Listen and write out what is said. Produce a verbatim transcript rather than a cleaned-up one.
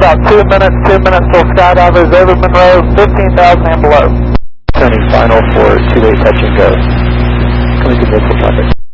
about two minutes, two minutes till skydivers over Monroe, fifteen thousand and below. Turning final for two-way touch and go. Coming to missile traffic.